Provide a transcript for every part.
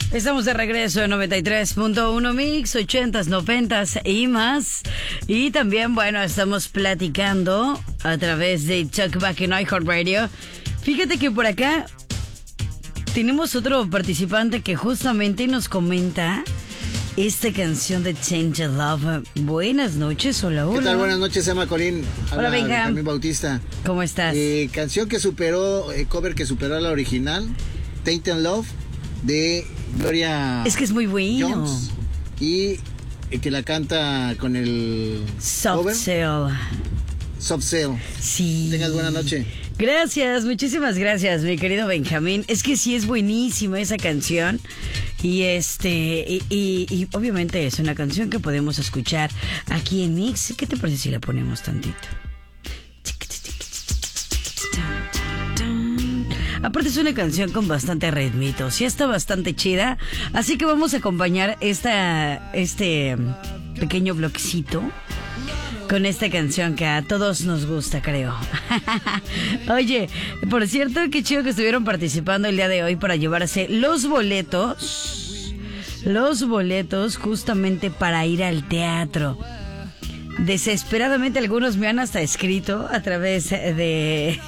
Estamos de regreso en 93.1 Mix, 80s, 90s y más. Y también, bueno, estamos platicando a través de Talkback en iHeartRadio. Fíjate que por acá tenemos otro participante que justamente nos comenta esta canción de Change the Love. Buenas noches, hola, hola. ¿Qué tal? Buenas noches, Emma Colín. Hola, Benjamín Bautista. ¿Cómo estás? Canción que superó, cover que superó a la original, Tainted Love, de Gloria. Es que es muy bueno. Jones, y que la canta con el Soft Cell. Soft Cell. Sí. Tengas buena noche. Gracias, muchísimas gracias, mi querido Benjamín. Es que sí es buenísima esa canción. Y y obviamente es una canción que podemos escuchar aquí en Mix. ¿Qué te parece si la ponemos tantito? Aparte es una canción con bastante ritmito, sí está bastante chida, así que vamos a acompañar este pequeño bloquecito con esta canción que a todos nos gusta, creo. Oye, por cierto, qué chido que estuvieron participando el día de hoy para llevarse los boletos justamente para ir al teatro. Desesperadamente algunos me han hasta escrito a través de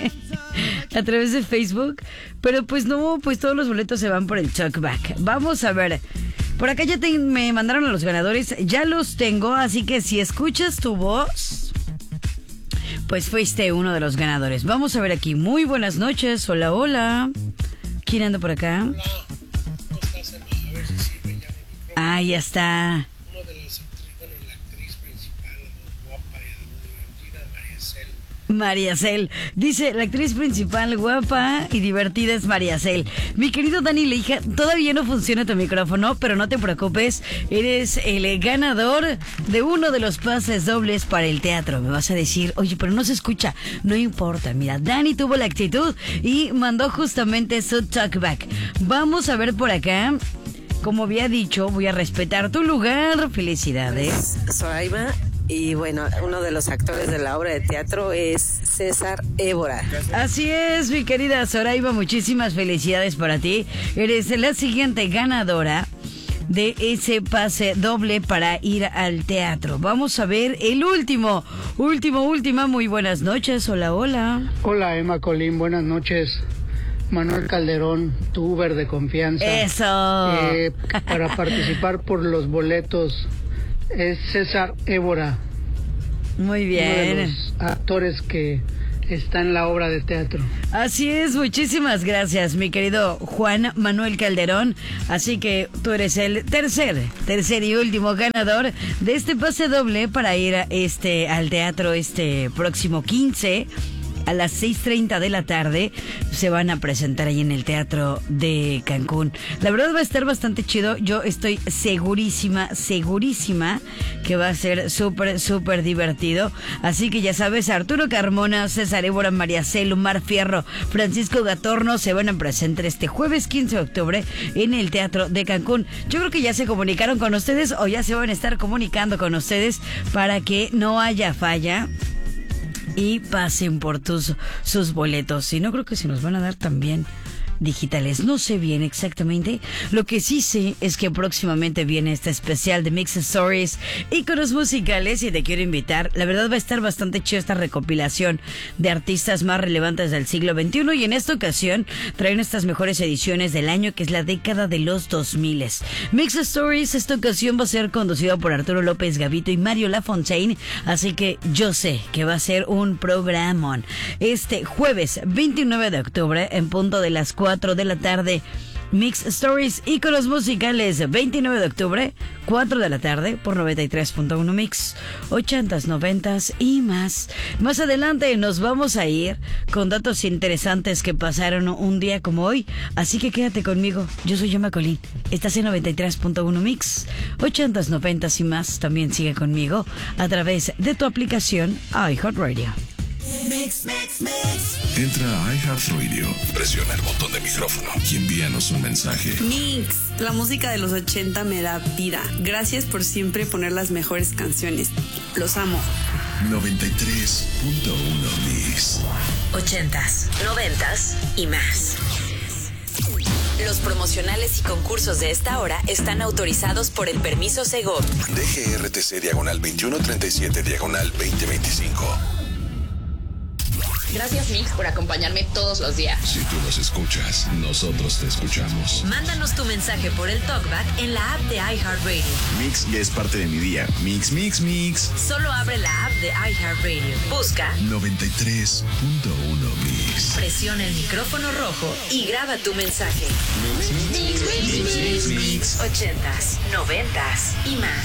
Facebook, pero pues no, pues todos los boletos se van por el Talkback. Vamos a ver. Por acá ya me mandaron a los ganadores, ya los tengo, así que si escuchas tu voz, pues fuiste uno de los ganadores. Vamos a ver aquí. Muy buenas noches, hola, hola. ¿Quién anda por acá? Hola, ¿cómo estás, Emma? A ver si sí me llama el micrófono. Ah, ya está. Uno de las la actriz principal, guapa y divertida, María Cel. Dice, la actriz principal guapa y divertida es María Cel. Mi querido Dani Leija, todavía no funciona tu micrófono, pero no te preocupes, eres el ganador de uno de los pases dobles para el teatro. Me vas a decir, oye, pero no se escucha. No importa, mira, Dani tuvo la actitud y mandó justamente su talkback. Vamos a ver por acá. Como había dicho, voy a respetar tu lugar. Felicidades. Soraiba. Y bueno, uno de los actores de la obra de teatro es César Évora. Así es, mi querida Soraiba, muchísimas felicidades para ti. Eres la siguiente ganadora de ese pase doble para ir al teatro. Vamos a ver el última. Muy buenas noches, hola, hola. Hola, Emma Colín, buenas noches. Manuel Calderón, tu Uber de confianza. Eso. Para participar por los boletos es César Évora. Muy bien. Uno de los actores que está en la obra de teatro. Así es, muchísimas gracias, mi querido Juan Manuel Calderón. Así que tú eres el tercer y último ganador de este pase doble para ir al teatro este próximo 15. A las 6:30 de la tarde se van a presentar ahí en el Teatro de Cancún. La verdad va a estar bastante chido. Yo estoy segurísima que va a ser súper divertido. Así que ya sabes, Arturo Carmona, César Évora, María Cel, Omar Fierro, Francisco Gatorno se van a presentar este jueves 15 de octubre en el Teatro de Cancún. Yo creo que ya se comunicaron con ustedes o ya se van a estar comunicando con ustedes para que no haya falla y pasen por sus boletos. Y no creo que se nos van a dar también digitales. No sé bien exactamente. Lo que sí sé es que próximamente viene este especial de Mix Stories, íconos musicales, y te quiero invitar. La verdad va a estar bastante chido esta recopilación de artistas más relevantes del siglo XXI, y en esta ocasión traen estas mejores ediciones del año, que es la década de los 2000. Mix Stories esta ocasión va a ser conducido por Arturo López Gavito y Mario Lafontaine, así que yo sé que va a ser un programón. Este jueves 29 de octubre en punto de las 4 de la tarde, Mix Stories, íconos musicales, 29 de octubre, 4 de la tarde, por 93.1 Mix, 80s, 90s y más. Más adelante nos vamos a ir con datos interesantes que pasaron un día como hoy, así que quédate conmigo. Yo soy Emma Colín, estás en 93.1 Mix, 80s, 90s y más. También sigue conmigo a través de tu aplicación iHeartRadio. Mix. Entra a iHeartRadio, presiona el botón de micrófono y envíanos un mensaje. Mix, la música de los 80 me da vida. Gracias por siempre poner las mejores canciones. Los amo. 93.1 Mix. 80s, 90s y más. Los promocionales y concursos de esta hora están autorizados por el permiso Segov. DGRTC /27/2025. Gracias, Mix, por acompañarme todos los días. Si tú nos escuchas, nosotros te escuchamos. Mándanos tu mensaje por el TalkBack en la app de iHeartRadio. Mix ya es parte de mi día. Mix, mix, mix. Solo abre la app de iHeartRadio. Busca 93.1 Mix. Presiona el micrófono rojo y graba tu mensaje. Mix, mix, mix, mix, mix, mix. 80s, 90s y más.